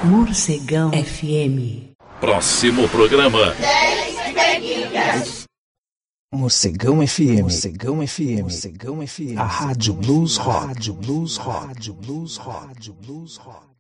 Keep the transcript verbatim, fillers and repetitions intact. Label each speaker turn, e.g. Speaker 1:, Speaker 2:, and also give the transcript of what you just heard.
Speaker 1: Morcegão F M.
Speaker 2: Próximo programa.
Speaker 3: Morcegão F M. Morcegão F M. Morcegão F M. A Rádio Blues Rock. Rádio Blues Rock. Rádio Blues Rock. Rádio Blues Rock.